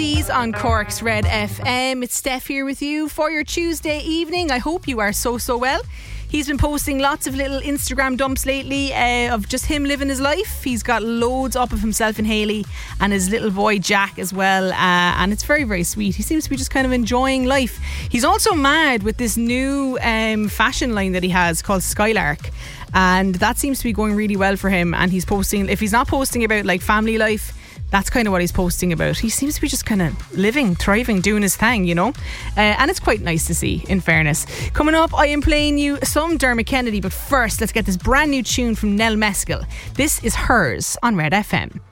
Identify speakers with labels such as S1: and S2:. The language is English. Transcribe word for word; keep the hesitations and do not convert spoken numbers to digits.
S1: On Cork's Red F M. It's Steph here with you for your Tuesday evening. I hope you are so so well. He's been posting lots of little Instagram dumps lately uh, of just him living his life. He's got loads up of himself and Hayley and his little boy Jack as well, uh, and it's very very sweet. He seems to be just kind of enjoying life. He's also mad with this new um, fashion line that he has called Skylark, and that seems to be going really well for him. And he's posting, if he's not posting about like family life, that's kind of what he's posting about. He seems to be just kind of living, thriving, doing his thing, you know. Uh, and it's quite nice to see, in fairness. Coming up, I am playing you some Dermot Kennedy, but first, let's get this brand new tune from Nell Mescal. This is Hers on Red F M.